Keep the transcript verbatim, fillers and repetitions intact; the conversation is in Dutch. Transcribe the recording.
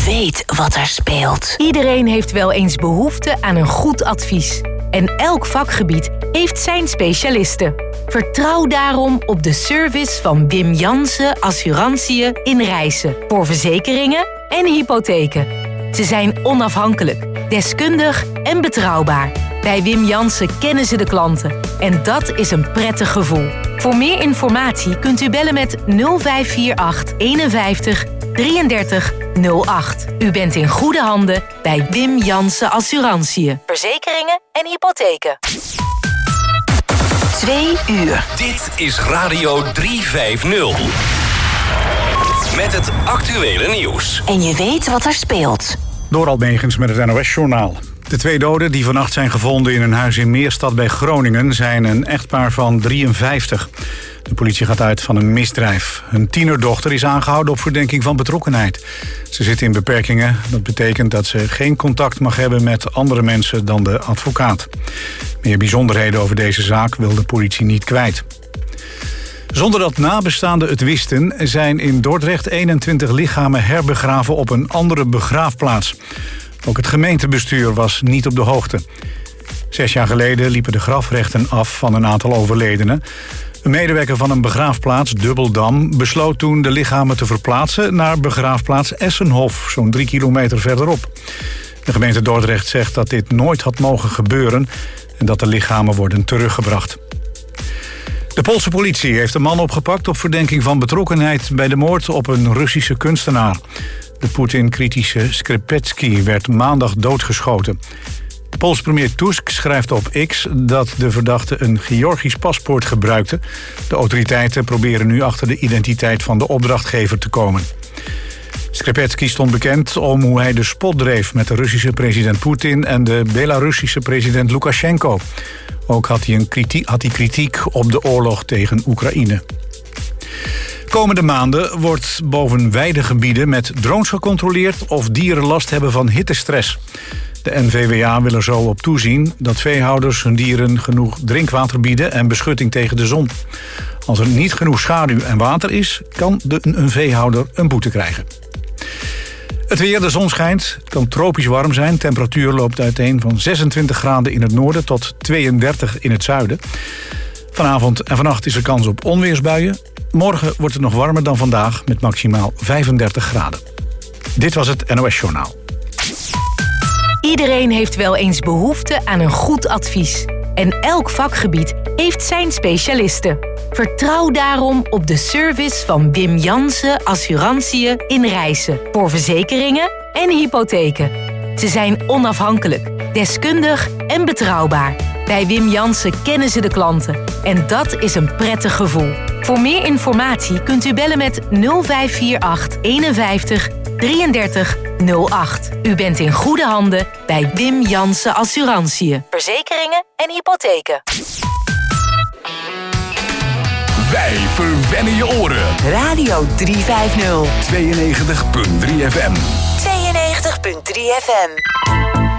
weet wat er speelt. Iedereen heeft wel eens behoefte aan een goed advies. En elk vakgebied heeft zijn specialisten. Vertrouw daarom op de service van Wim Jansen Assurantiën in Rijssen. Voor verzekeringen en hypotheken. Ze zijn onafhankelijk, deskundig en betrouwbaar. Bij Wim Jansen kennen ze de klanten. En dat is een prettig gevoel. Voor meer informatie kunt u bellen met nul vijf vier acht eenenvijftig drieëndertig nul acht. U bent in goede handen bij Wim Jansen Assurantiën. Verzekeringen en hypotheken. Twee uur. Dit is Radio driehonderdvijftig. Met het actuele nieuws. En je weet wat er speelt. Doral Megens met het N O S-journaal. De twee doden die vannacht zijn gevonden in een huis in Meerstad bij Groningen zijn een echtpaar van drieënvijftig. De politie gaat uit van een misdrijf. Hun tienerdochter is aangehouden op verdenking van betrokkenheid. Ze zit in beperkingen. Dat betekent dat ze geen contact mag hebben met andere mensen dan de advocaat. Meer bijzonderheden over deze zaak wil de politie niet kwijt. Zonder dat nabestaanden het wisten, zijn in Dordrecht eenentwintig lichamen herbegraven op een andere begraafplaats. Ook het gemeentebestuur was niet op de hoogte. Zes jaar geleden liepen de grafrechten af van een aantal overledenen. Een medewerker van een begraafplaats, Dubbeldam, besloot toen de lichamen te verplaatsen naar begraafplaats Essenhof, zo'n drie kilometer verderop. De gemeente Dordrecht zegt dat dit nooit had mogen gebeuren en dat de lichamen worden teruggebracht. De Poolse politie heeft een man opgepakt op verdenking van betrokkenheid bij de moord op een Russische kunstenaar. De Poetin-kritische Skripetsky werd maandag doodgeschoten. De Poolse premier Tusk schrijft op X dat de verdachte een Georgisch paspoort gebruikte. De autoriteiten proberen nu achter de identiteit van de opdrachtgever te komen. Skripetsky stond bekend om hoe hij de spot dreef met de Russische president Poetin en de Belarussische president Lukashenko. Ook had hij, een kritiek, had hij kritiek op de oorlog tegen Oekraïne. Komende maanden wordt boven weidegebieden met drones gecontroleerd of dieren last hebben van hittestress. De N V W A wil er zo op toezien dat veehouders hun dieren genoeg drinkwater bieden en beschutting tegen de zon. Als er niet genoeg schaduw en water is, kan de, een veehouder een boete krijgen. Het weer, de zon schijnt. Het kan tropisch warm zijn. Temperatuur loopt uiteen van zesentwintig graden in het noorden tot tweeëndertig in het zuiden. Vanavond en vannacht is er kans op onweersbuien. Morgen wordt het nog warmer dan vandaag met maximaal vijfendertig graden. Dit was het N O S-journaal. Iedereen heeft wel eens behoefte aan een goed advies. En elk vakgebied heeft zijn specialisten. Vertrouw daarom op de service van Wim Jansen Assurantiën in Rijssen. Voor verzekeringen en hypotheken. Ze zijn onafhankelijk, deskundig en betrouwbaar. Bij Wim Jansen kennen ze de klanten. En dat is een prettig gevoel. Voor meer informatie kunt u bellen met nul vijf vier acht eenenvijftig drieëndertig nul acht. U bent in goede handen bij Wim Jansen Assurantiën. Verzekeringen en hypotheken. Wij verwennen je oren. Radio driehonderdvijftig. tweeënnegentig komma drie F M. tweeënnegentig komma drie F M.